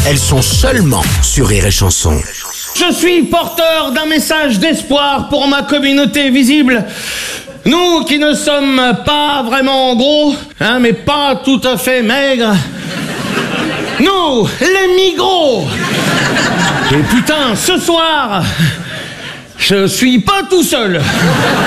elles sont seulement sur Rire et Chanson. Je suis porteur d'un message d'espoir pour ma communauté visible. Nous qui ne sommes pas vraiment gros, hein, mais pas tout à fait maigres. Nous, les migros. Et putain, ce soir, je suis pas tout seul.